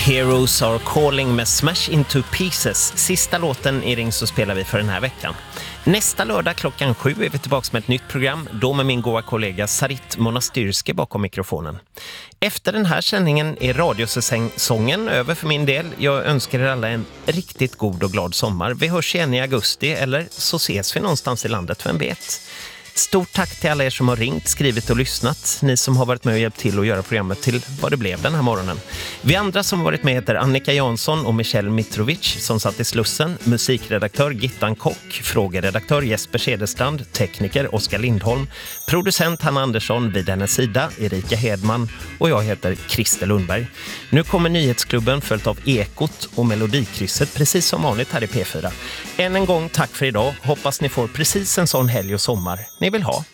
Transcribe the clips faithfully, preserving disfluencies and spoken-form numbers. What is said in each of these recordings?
Heroes Are Calling med Smash Into Pieces. Sista låten i Ring så spelar vi för den här veckan. Nästa lördag klockan sju är vi tillbaka med ett nytt program, då med min goda kollega Sarit Monastyrske bakom mikrofonen. Efter den här sändningen är radiosäsongen över för min del. Jag önskar er alla en riktigt god och glad sommar. Vi hörs igen i augusti, eller så ses vi någonstans i landet, vem vet. Stort tack till alla er som har ringt, skrivit och lyssnat. Ni som har varit med och hjälpt till att göra programmet till vad det blev den här morgonen. Vi andra som varit med heter Annika Jansson och Michelle Mitrovic som satt i Slussen. Musikredaktör Gittan Kock, frågeredaktör Jesper Cederstrand, tekniker Oskar Lindholm, producent Hanna Andersson vid hennes sida, Erika Hedman och jag heter Christer Lundberg. Nu kommer Nyhetsklubben följt av Ekot och Melodikrysset precis som vanligt här i P fyra. Än en gång tack för idag. Hoppas ni får precis en sån helg och sommar ni vill ha.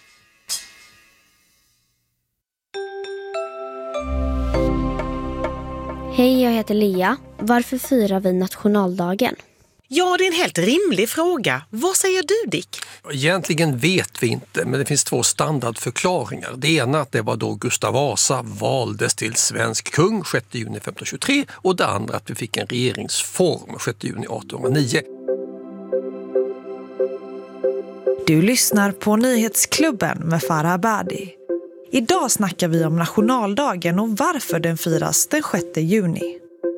Hej, jag heter Lea. Varför firar vi nationaldagen? Ja, det är en helt rimlig fråga. Vad säger du, Dick? Egentligen vet vi inte, men det finns två standardförklaringar. Det ena att det var då Gustav Vasa valdes till svensk kung sjätte juni femtonhundratjugotre och det andra att vi fick en regeringsform sjätte juni artonhundranio. Du lyssnar på Nyhetsklubben med Farah Abadi. Idag snackar vi om nationaldagen och varför den firas den sjätte juni.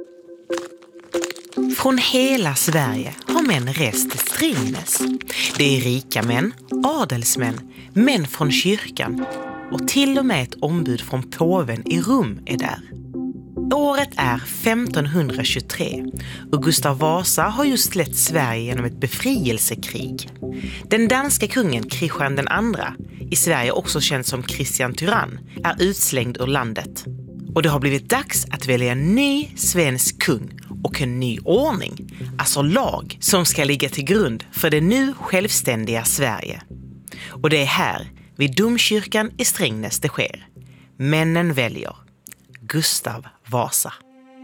Från hela Sverige har män rest till Strängnäs. Det är rika män, adelsmän, män från kyrkan och till och med ett ombud från påven i Rom är där. Året är femtonhundratjugotre och Gustav Vasa har just lett Sverige genom ett befrielsekrig. Den danska kungen Kristian den andra, i Sverige också känd som Kristian Tyrann, är utslängd ur landet. Och det har blivit dags att välja en ny svensk kung och en ny ordning, alltså lag, som ska ligga till grund för det nu självständiga Sverige. Och det är här, vid domkyrkan i Strängnäs det sker. Männen väljer Gustav Vasa.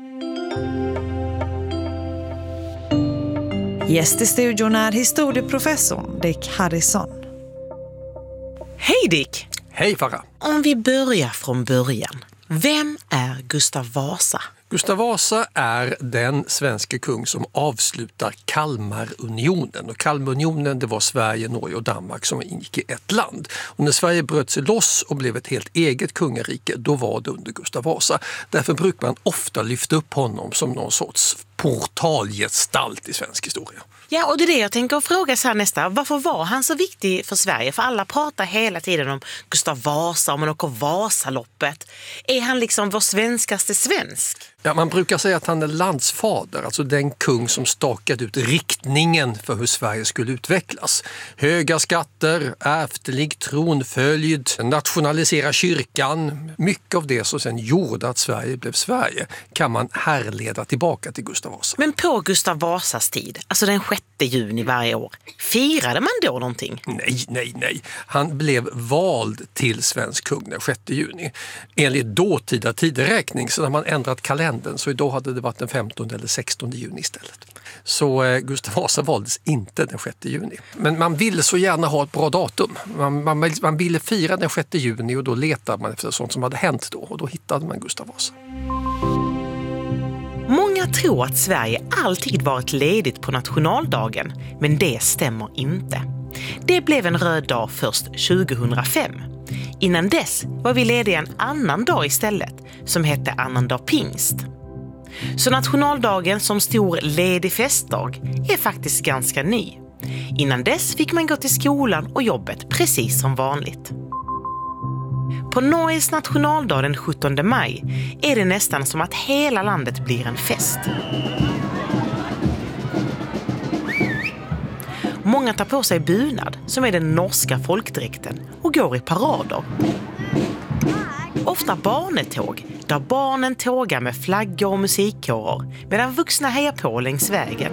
Gäst i studion är historieprofessorn Dick Harrison. Hej Dick! Hej Farah! Om vi börjar från början. Vem är Gustav Vasa? Gustav Vasa är den svenska kung som avslutar Kalmarunionen. Och Kalmarunionen, det var Sverige, Norge och Danmark som ingick i ett land. Och när Sverige bröt sig loss och blev ett helt eget kungarike, då var det under Gustav Vasa. Därför brukar man ofta lyfta upp honom som någon sorts portalgestalt i svensk historia. Ja, och det är det jag tänker fråga så här nästa. Varför var han så viktig för Sverige? För alla pratar hela tiden om Gustav Vasa, om man åker Vasaloppet. Är han liksom vår svenskaste svensk? Ja, man brukar säga att han är landsfader, alltså den kung som stakade ut riktningen för hur Sverige skulle utvecklas. Höga skatter, ärftlig tronföljd, nationalisera kyrkan. Mycket av det som sen gjorde att Sverige blev Sverige kan man härleda tillbaka till Gustav Vasa. Men på Gustav Vasas tid, alltså den sjätte juni varje år, firade man då någonting? Nej, nej, nej. Han blev vald till svensk kung den sjätte juni. Enligt dåtida tideräkning, så när man ändrat kalendern så idag hade det varit den femtonde eller sextonde juni istället. Så eh, Gustav Vasa valdes inte den sjätte juni. Men man ville så gärna ha ett bra datum. Man, man, man ville fira den sjätte juni och då letade man efter sånt som hade hänt då. Och då hittade man Gustav Vasa. Många tror att Sverige alltid varit ledigt på nationaldagen, men det stämmer inte. Det blev en röd dag först tjugohundrafem. Innan dess var vi lediga en annan dag istället, som hette annandag pingst. Så nationaldagen som stor ledig festdag är faktiskt ganska ny. Innan dess fick man gå till skolan och jobbet precis som vanligt. På Norges nationaldag den sjuttonde maj är det nästan som att hela landet blir en fest. Många tar på sig bunad, som är den norska folkdräkten, och går i parader. Ofta barnetåg, där barnen tågar med flaggor och musikkårer, medan vuxna hejar på längs vägen.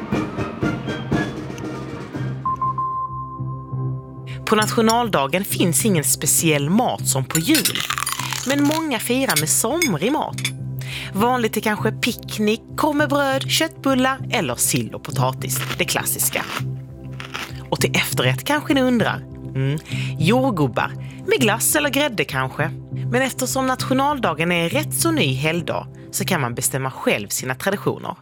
På nationaldagen finns ingen speciell mat som på jul, men många firar med somrig mat. Vanligt är kanske picknick, korv med bröd, köttbullar eller sill och potatis, det klassiska. Och till efterrätt kanske ni undrar. Mm, jordgubbar, med glass eller grädde kanske. Men eftersom nationaldagen är en rätt så ny helgdag så kan man bestämma själv sina traditioner.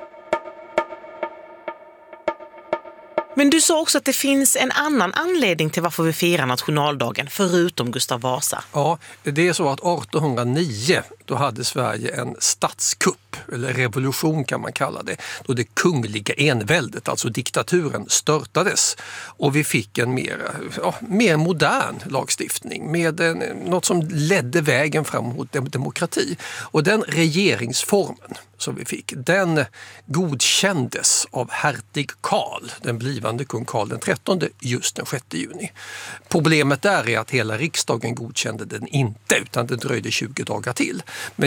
Men du sa också att det finns en annan anledning till varför vi firar nationaldagen, förutom Gustav Vasa. Ja, det är så att artonhundranio då hade Sverige en statskupp, eller revolution kan man kalla det, då det kungliga enväldet, alltså diktaturen, störtades. Och vi fick en mer, ja, mer modern lagstiftning med en, något som ledde vägen fram mot demokrati. Och den regeringsformen som vi fick, den godkändes av hertig Karl, den blivande kung Karl den trettonde, just den sjätte juni. Problemet där är att hela riksdagen godkände den inte, utan det dröjde tjugo dagar till. Men